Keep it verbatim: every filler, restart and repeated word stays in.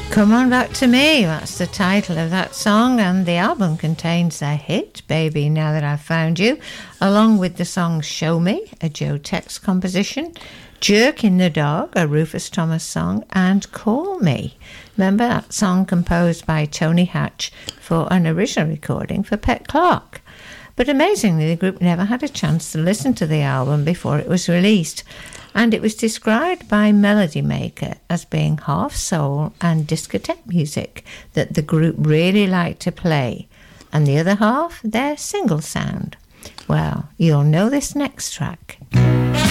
Come On Back to Me, that's the title of that song, and the album contains the hit Baby Now That I've Found You, along with the song Show Me, a Joe Tex composition, Jerk in the Dog, a Rufus Thomas song, and Call Me. Remember that song composed by Tony Hatch for an original recording for Pet Clark. But amazingly, the group never had a chance to listen to the album before it was released, and it was described by Melody Maker as being half soul and discotheque music that the group really liked to play, and the other half, their single sound. Well, you'll know this next track.